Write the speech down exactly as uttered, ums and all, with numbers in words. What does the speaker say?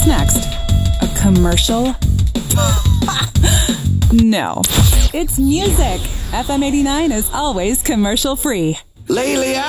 What's next? A commercial? No. It's music. F M eighty-nine is always commercial free. Lately, I